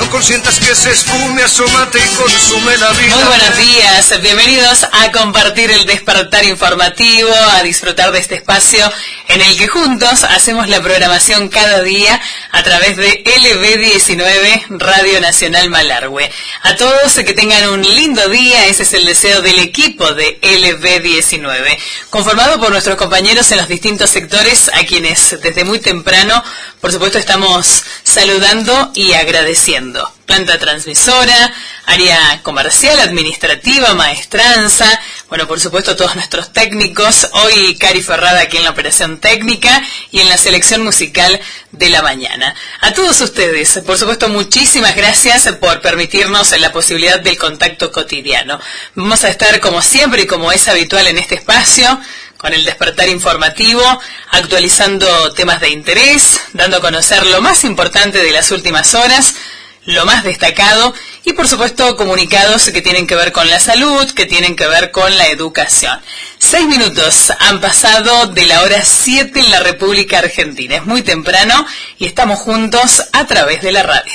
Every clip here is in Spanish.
No consientas que se esfume, asómate y consume la vida. Muy buenos días, bienvenidos a compartir el despertar informativo, a disfrutar de este espacio en el que juntos hacemos la programación cada día a través de LB19 Radio Nacional Malargüe. A todos que tengan un lindo día, ese es el deseo del equipo de LB19, conformado por nuestros compañeros en los distintos sectores, a quienes desde muy temprano, por supuesto, estamos saludando y agradeciendo. Planta transmisora, área comercial, administrativa, maestranza, bueno, por supuesto todos nuestros técnicos, hoy Cari Ferrada aquí en la operación técnica y en la selección musical de la mañana. A todos ustedes, por supuesto, muchísimas gracias por permitirnos la posibilidad del contacto cotidiano. Vamos a estar como siempre y como es habitual en este espacio, con el despertar informativo, actualizando temas de interés, dando a conocer lo más importante de las últimas horas, lo más destacado y, por supuesto, comunicados que tienen que ver con la salud, que tienen que ver con la educación. 6 minutos han pasado de la hora 7 en la República Argentina. Es muy temprano y estamos juntos a través de la radio.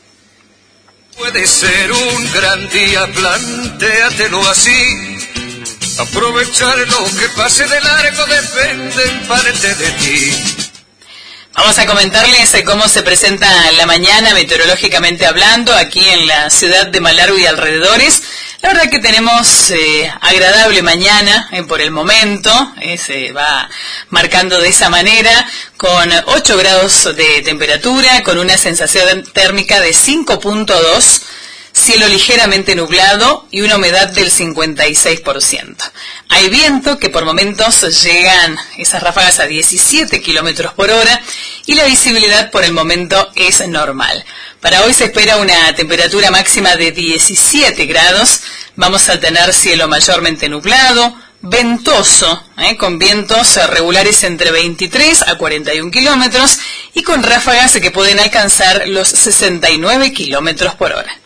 Puede ser un gran día, plantéatelo así. Aprovechar lo que pase de largo depende en parte de ti. Vamos a comentarles cómo se presenta la mañana meteorológicamente hablando aquí en la ciudad de Malargüe y alrededores. La verdad que tenemos agradable mañana por el momento, se va marcando de esa manera, con 8 grados de temperatura, con una sensación térmica de 5.2, cielo ligeramente nublado y una humedad del 56%. Hay viento que por momentos llegan esas ráfagas a 17 kilómetros por hora y la visibilidad por el momento es normal. Para hoy se espera una temperatura máxima de 17 grados, vamos a tener cielo mayormente nublado, ventoso, con vientos regulares entre 23 a 41 kilómetros y con ráfagas que pueden alcanzar los 69 kilómetros por hora.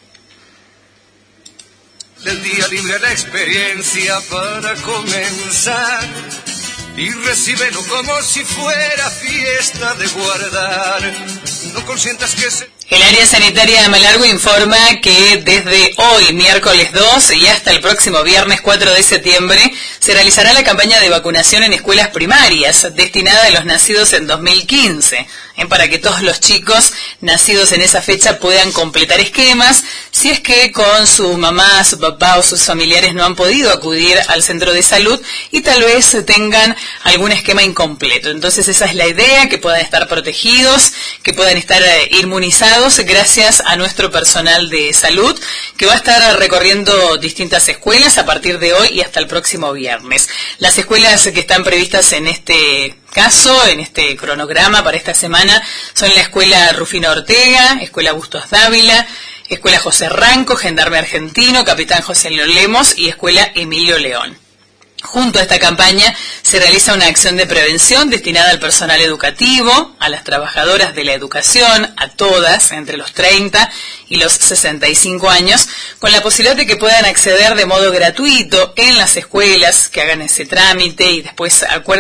Del día libre la experiencia para comenzar y recíbelo como si fuera fiesta de guardar. No consientas que se... El área sanitaria de Malargüe informa que desde hoy, miércoles 2, y hasta el próximo viernes 4 de septiembre, se realizará la campaña de vacunación en escuelas primarias, destinada a los nacidos en 2015, para que todos los chicos nacidos en esa fecha puedan completar esquemas, si es que con su mamá, su papá o sus familiares no han podido acudir al centro de salud y tal vez tengan algún esquema incompleto. Entonces esa es la idea, que puedan estar protegidos, que puedan estar inmunizados, gracias a nuestro personal de salud, que va a estar recorriendo distintas escuelas a partir de hoy y hasta el próximo viernes. Las escuelas que están previstas en este caso, en este cronograma para esta semana, son la Escuela Rufino Ortega, Escuela Bustos Dávila, Escuela José Ranco, Gendarme Argentino, Capitán José Lemos y Escuela Emilio León. Junto a esta campaña se realiza una acción de prevención destinada al personal educativo, a las trabajadoras de la educación, a todas, entre los 30 y los 65 años, con la posibilidad de que puedan acceder de modo gratuito en las escuelas, que hagan ese trámite y después acuerden